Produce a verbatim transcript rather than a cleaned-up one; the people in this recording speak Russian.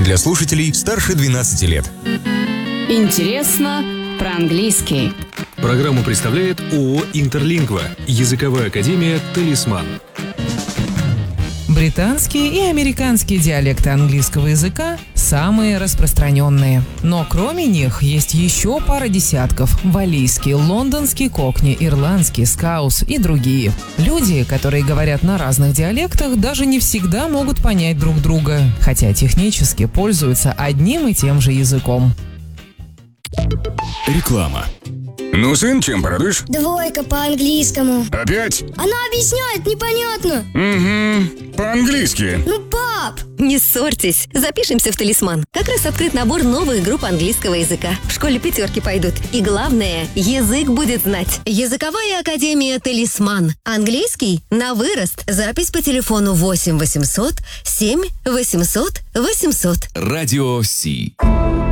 для слушателей старше двенадцати лет. Интересно про английский. Программу представляет ООО «Интерлингва», языковая академия «Талисман». Британские и американские диалекты английского языка самые распространенные. Но кроме них есть еще пара десятков – валлийский, лондонский кокни, ирландский, скаус и другие. Люди, которые говорят на разных диалектах, даже не всегда могут понять друг друга, хотя технически пользуются одним и тем же языком. Реклама. Ну, сын, чем порадуешь? Двойка по английскому. Опять? Она объясняет непонятно. Угу, по-английски. Ну, пап! Не ссорьтесь, запишемся в «Талисман». Как раз открыт набор новых групп английского языка. В школе пятерки пойдут. И главное, язык будет знать. Языковая академия «Талисман». Английский на вырост. Запись по телефону восемь восемьсот семь восемьсот восемьсот. Радио Си.